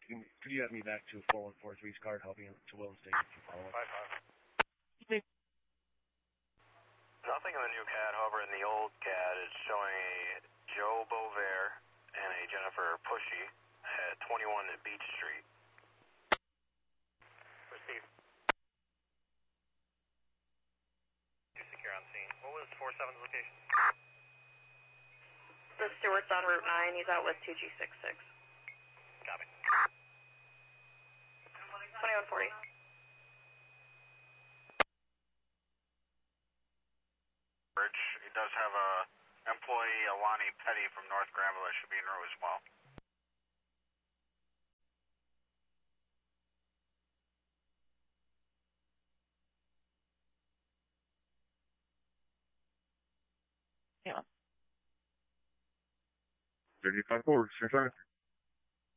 Could you have me back to 4143's card, helping him to Willow Station for follow-up? 5-5. Nothing in the new CAD, however, in the old CAD is showing a Joe Bovair and a Jennifer Pushy at 21 at Beach Street. Receive. You're secure on scene. What was 47's location? The Stewart's on Route 9. He's out with 2G66. Copy. 2140. He does have a employee, Alani Petty from North Granville, that should be en route as well. Yeah. 35 forward, sure time.